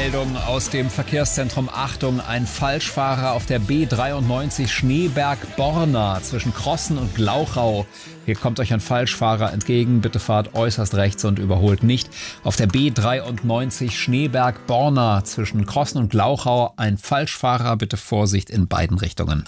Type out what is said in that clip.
Meldung aus dem Verkehrszentrum. Achtung, ein Falschfahrer auf der B93 Schneeberg-Borna zwischen Krossen und Glauchau. Hier kommt euch ein Falschfahrer entgegen. Bitte fahrt äußerst rechts und überholt nicht. Auf der B93 Schneeberg-Borna zwischen Krossen und Glauchau ein Falschfahrer. Bitte Vorsicht in beiden Richtungen.